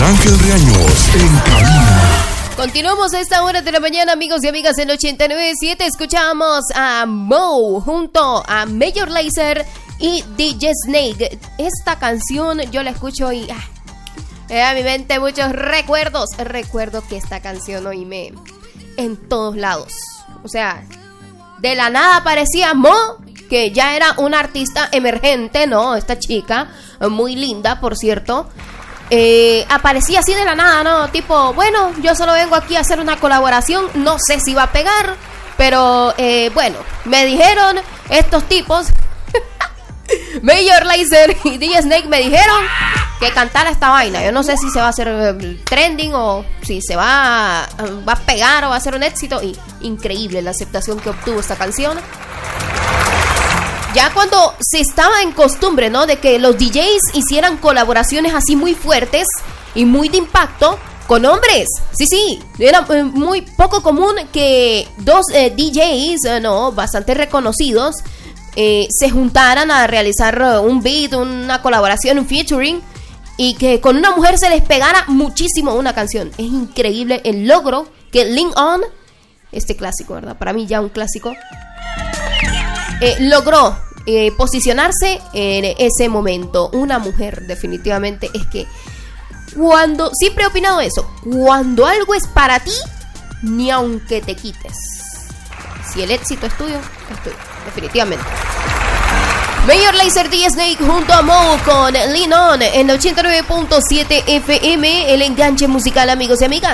Miguel Ángel Riaños en cabina. Continuamos a esta hora de la mañana, amigos y amigas, en 89.7. Escuchamos a Moe junto a Major Lazer y DJ Snake. Esta canción yo la escucho y a mi mente muchos recuerdos. Recuerdo que esta canción oíme en todos lados. O sea, de la nada aparecía Moe, que ya era una artista emergente, ¿no? Esta chica, muy linda, por cierto. Aparecía así de la nada, ¿no? Tipo, bueno, yo solo vengo aquí a hacer una colaboración. No sé si va a pegar, pero bueno, me dijeron estos tipos Major Lazer y DJ Snake me dijeron que cantara esta vaina. Yo no sé si se va a hacer trending o si se va a pegar o va a ser un éxito. Y increíble la aceptación que obtuvo esta canción. Ya cuando se estaba en costumbre, ¿no?, de que los DJs hicieran colaboraciones así muy fuertes y muy de impacto con hombres. Sí, era muy poco común que dos DJs, ¿no?, bastante reconocidos, se juntaran a realizar un beat, una colaboración, un featuring, y que con una mujer se les pegara muchísimo una canción. Es increíble el logro que Lean On, este clásico, ¿verdad?, para mí ya un clásico, logró posicionarse en ese momento. Una mujer, definitivamente, es que cuando, siempre he opinado eso, cuando algo es para ti, ni aunque te quites. Si el éxito es tuyo, definitivamente. Major Lazer, DJ Snake junto a Moe con Lean On en 89.7 FM, el enganche musical, amigos y amigas.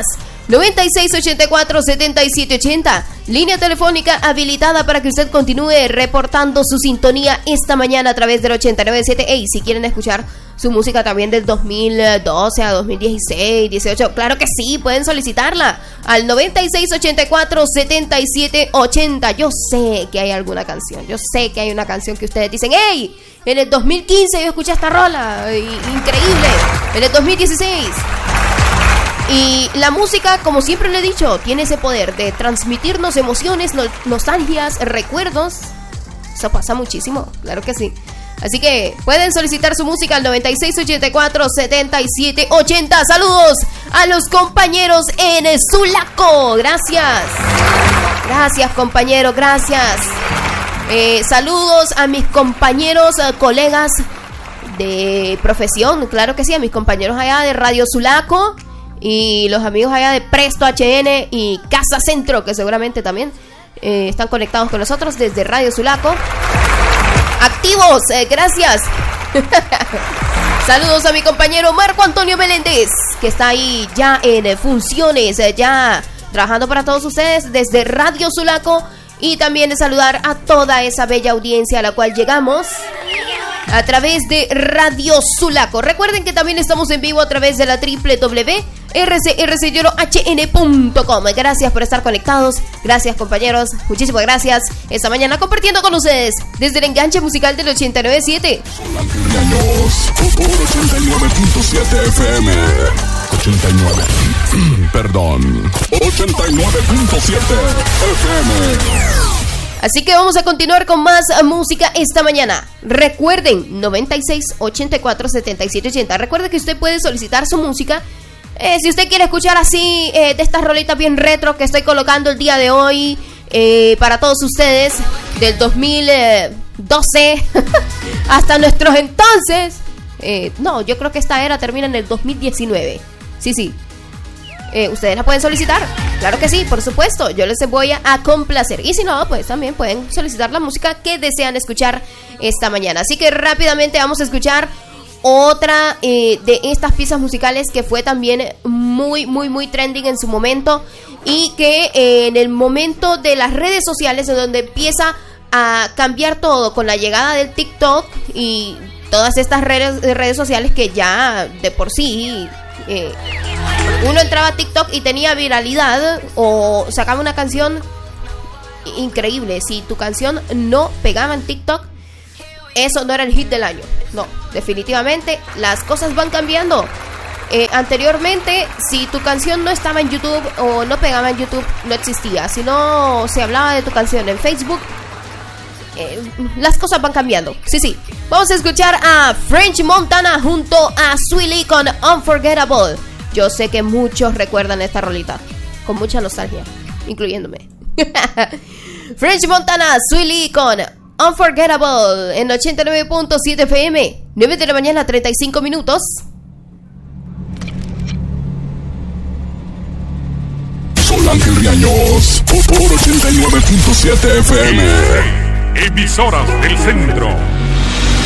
9684-7780, línea telefónica habilitada para que usted continúe reportando su sintonía esta mañana a través del 89.7. Hey, si quieren escuchar su música también del 2012 a 2016, 18, claro que sí, pueden solicitarla al 9684-7780. Yo sé que hay alguna canción, yo sé que hay una canción que ustedes dicen, hey, en el 2015 yo escuché esta rola, increíble, en el 2016. Y la música, como siempre le he dicho, tiene ese poder de transmitirnos emociones, nostalgias, recuerdos. Eso pasa muchísimo, claro que sí. Así que pueden solicitar su música al 9684-7780. Saludos a los compañeros en Sulaco. Gracias. Gracias, compañero, gracias. Saludos a mis compañeros, colegas de profesión, claro que sí, a mis compañeros allá de Radio Sulaco. Y los amigos allá de Presto HN y Casa Centro, que seguramente también están conectados con nosotros desde Radio Sulaco. Activos, gracias. Saludos a mi compañero Marco Antonio Meléndez, que está ahí ya en funciones, ya trabajando para todos ustedes desde Radio Sulaco. Y también saludar a toda esa bella audiencia a la cual llegamos a través de Radio Sulaco. Recuerden que también estamos en vivo a través de la www.rcrcyolohn.com. Gracias por estar conectados. Gracias, compañeros. Muchísimas gracias. Esta mañana compartiendo con ustedes desde el enganche musical del 89.7. 89.7 FM. 89. Perdón. 89.7 FM. Así que vamos a continuar con más música esta mañana. Recuerden, 9684-7780. Recuerden que usted puede solicitar su música. Si usted quiere escuchar así de estas rolitas bien retro que estoy colocando el día de hoy para todos ustedes, del 2012 hasta nuestros entonces. No, yo creo que esta era termina en el 2019. Sí. Ustedes la pueden solicitar. Claro que sí, por supuesto. Yo les voy a complacer. Y si no, pues también pueden solicitar la música que desean escuchar esta mañana. Así que rápidamente vamos a escuchar otra de estas piezas musicales que fue también muy trending en su momento. Y que en el momento de las redes sociales, en donde empieza a cambiar todo con la llegada del TikTok y todas estas redes sociales que ya de por sí... uno entraba a TikTok y tenía viralidad o sacaba una canción increíble. Si tu canción no pegaba en TikTok, eso no era el hit del año. No, definitivamente las cosas van cambiando. Anteriormente, si tu canción no estaba en YouTube o no pegaba en YouTube, no existía. Si no se hablaba de tu canción en Facebook, las cosas van cambiando. Sí. Vamos a escuchar a French Montana junto a Sweetie con Unforgettable. Yo sé que muchos recuerdan esta rolita con mucha nostalgia, incluyéndome. French Montana, Sweet Lee con Unforgettable en 89.7 FM. 9 de la mañana, 35 minutos. Sol Ángel Riaños, por 89.7 FM. Emisoras del Centro.